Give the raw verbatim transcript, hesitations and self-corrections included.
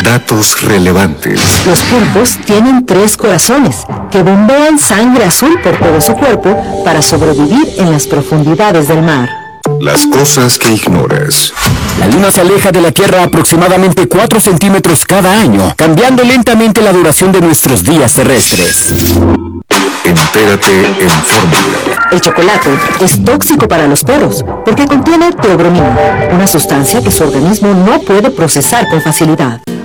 Datos relevantes. Los pulpos tienen tres corazones que bombean sangre azul por todo su cuerpo para sobrevivir en las profundidades del mar. Las cosas que ignoras. La Luna se aleja de la Tierra aproximadamente cuatro centímetros cada año, cambiando lentamente la duración de nuestros días terrestres. Entérate en Fórmula. El chocolate es tóxico para los perros porque contiene teobromina, una sustancia que su organismo no puede procesar con facilidad.